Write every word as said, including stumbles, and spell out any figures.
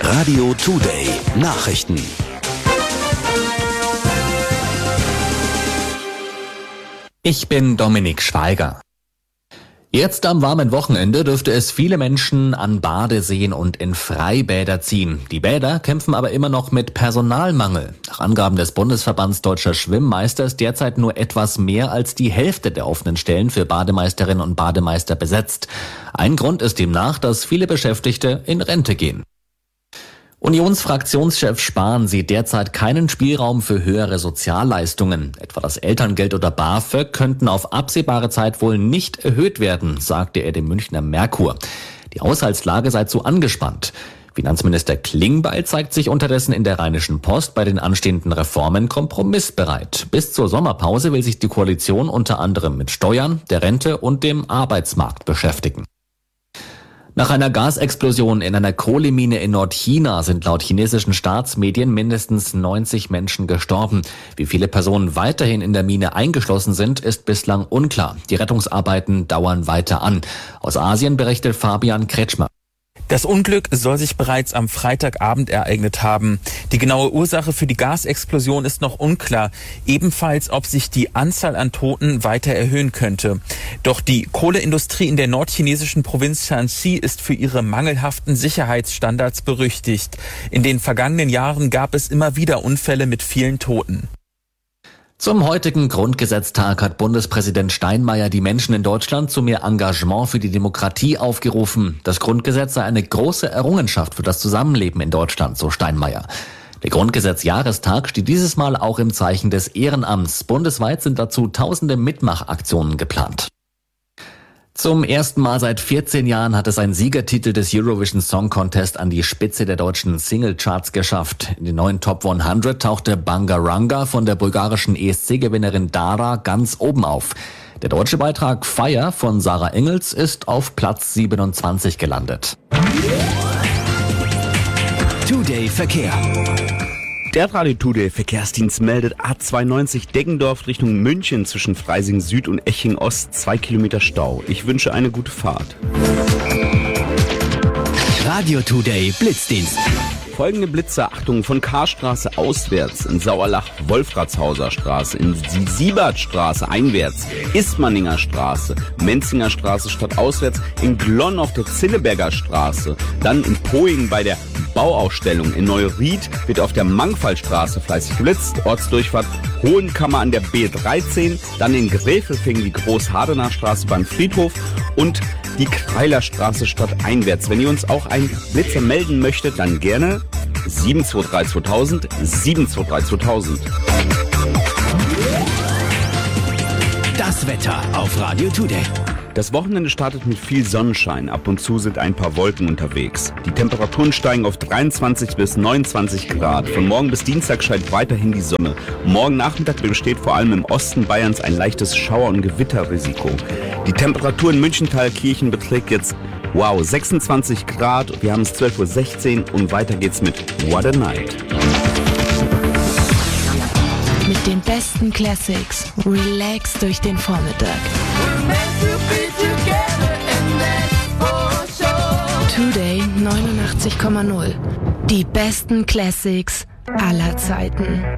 Radio Today Nachrichten. Ich bin Dominik Schweiger. Jetzt am warmen Wochenende dürfte es viele Menschen an Badeseen und in Freibäder ziehen. Die Bäder kämpfen aber immer noch mit Personalmangel. Nach Angaben des Bundesverbands Deutscher Schwimmmeister ist derzeit nur etwas mehr als die Hälfte der offenen Stellen für Bademeisterinnen und Bademeister besetzt. Ein Grund ist demnach, dass viele Beschäftigte in Rente gehen. Unionsfraktionschef Spahn sieht derzeit keinen Spielraum für höhere Sozialleistungen. Etwa das Elterngeld oder BAföG könnten auf absehbare Zeit wohl nicht erhöht werden, sagte er dem Münchner Merkur. Die Haushaltslage sei zu angespannt. Finanzminister Klingbeil zeigt sich unterdessen in der Rheinischen Post bei den anstehenden Reformen kompromissbereit. Bis zur Sommerpause will sich die Koalition unter anderem mit Steuern, der Rente und dem Arbeitsmarkt beschäftigen. Nach einer Gasexplosion in einer Kohlemine in Nordchina sind laut chinesischen Staatsmedien mindestens neunzig Menschen gestorben. Wie viele Personen weiterhin in der Mine eingeschlossen sind, ist bislang unklar. Die Rettungsarbeiten dauern weiter an. Aus Asien berichtet Fabian Kretschmer. Das Unglück soll sich bereits am Freitagabend ereignet haben. Die genaue Ursache für die Gasexplosion ist noch unklar. Ebenfalls, ob sich die Anzahl an Toten weiter erhöhen könnte. Doch die Kohleindustrie in der nordchinesischen Provinz Shanxi ist für ihre mangelhaften Sicherheitsstandards berüchtigt. In den vergangenen Jahren gab es immer wieder Unfälle mit vielen Toten. Zum heutigen Grundgesetztag hat Bundespräsident Steinmeier die Menschen in Deutschland zu mehr Engagement für die Demokratie aufgerufen. Das Grundgesetz sei eine große Errungenschaft für das Zusammenleben in Deutschland, so Steinmeier. Der Grundgesetz-Jahrestag steht dieses Mal auch im Zeichen des Ehrenamts. Bundesweit sind dazu tausende Mitmachaktionen geplant. Zum ersten Mal seit vierzehn Jahren hat es ein Siegertitel des Eurovision Song Contest an die Spitze der deutschen Singlecharts geschafft. In den neuen Top hundert tauchte Bangaranga von der bulgarischen E S C-Gewinnerin Dara ganz oben auf. Der deutsche Beitrag Fire von Sarah Engels ist auf Platz siebenundzwanzig gelandet. Today Verkehr. Der Radio Today Verkehrsdienst meldet A zweiundneunzig Deggendorf Richtung München zwischen Freising Süd und Eching Ost zwei Kilometer Stau. Ich wünsche eine gute Fahrt. Radio Today Blitzdienst. Folgende Blitzer, Achtung, von Karstraße auswärts, in Sauerlach Wolfratshauser Straße, in Siebertstraße einwärts, Ismaninger Straße, Menzinger Straße stadtauswärts, in Glonn auf der Zilleberger Straße, dann in Poing bei der Bauausstellung, in Neuried wird auf der Mangfallstraße fleißig geblitzt, Ortsdurchfahrt Hohenkammer an der B dreizehn, dann in Gräfelfing die Großhardener Straße beim Friedhof und die Kreilerstraße stadteinwärts. Wenn ihr uns auch einen Blitzer melden möchtet, dann gerne sieben zwei drei zweitausend, sieben zwei drei zweitausend. Das Wetter auf Radio Today. Das Wochenende startet mit viel Sonnenschein. Ab und zu sind ein paar Wolken unterwegs. Die Temperaturen steigen auf dreiundzwanzig bis neunundzwanzig Grad. Von morgen bis Dienstag scheint weiterhin die Sonne. Morgen Nachmittag besteht vor allem im Osten Bayerns ein leichtes Schauer- und Gewitterrisiko. Die Temperatur in Münchental-Kirchen beträgt jetzt, wow, sechsundzwanzig Grad. Wir haben es zwölf Uhr sechzehn und weiter geht's mit What a Night. Mit den besten Classics. Relax durch den Vormittag. Today neunundachtzig Komma null. Die besten Classics aller Zeiten.